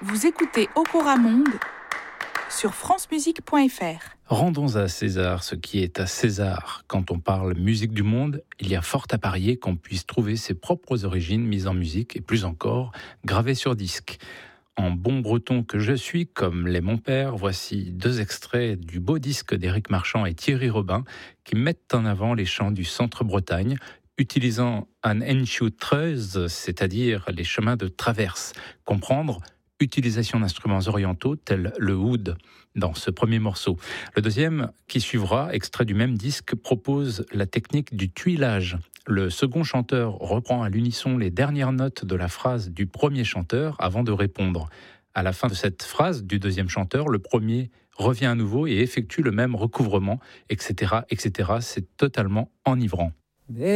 Vous écoutez Okora Monde sur francemusique.fr. Rendons à César ce qui est à César. Quand on parle musique du monde, il y a fort à parier qu'on puisse trouver ses propres origines mises en musique et plus encore, gravées sur disque. En bon breton que je suis, comme l'est mon père, voici 2 extraits du beau disque d'Éric Marchand et Thierry Robin qui mettent en avant les chants du Centre-Bretagne, utilisant un Enschuttreuse, c'est-à-dire les chemins de traverse. Comprendre utilisation d'instruments orientaux tels le oud dans ce premier morceau. Le deuxième, qui suivra, extrait du même disque, propose la technique du tuilage. Le second chanteur reprend à l'unisson les dernières notes de la phrase du premier chanteur avant de répondre. À la fin de cette phrase du deuxième chanteur, le premier revient à nouveau et effectue le même recouvrement, etc., etc. C'est totalement enivrant.